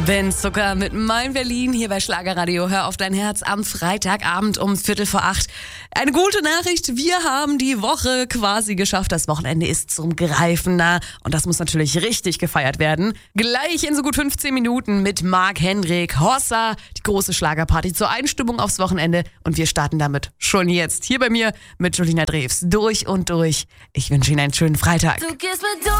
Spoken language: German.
Ben Zucker mit Mein Berlin hier bei Schlagerradio. Hör auf dein Herz am Freitagabend um 7:45. Eine gute Nachricht, wir haben die Woche quasi geschafft. Das Wochenende ist zum Greifen nah und das muss natürlich richtig gefeiert werden. Gleich in so gut 15 Minuten mit Marc-Hendrik Hossa, die große Schlagerparty zur Einstimmung aufs Wochenende. Und wir starten damit schon jetzt hier bei mir mit Julina Drews. Durch und durch. Ich wünsche Ihnen einen schönen Freitag. Du gehst mir durch.